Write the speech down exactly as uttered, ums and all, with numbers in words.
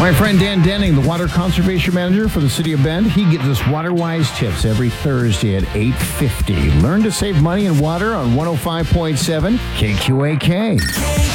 My friend Dan Denning, the Water Conservation Manager for the City of Bend, he gives us water-wise tips every Thursday at eight fifty. Learn to save money in water on one oh five point seven K Q A K.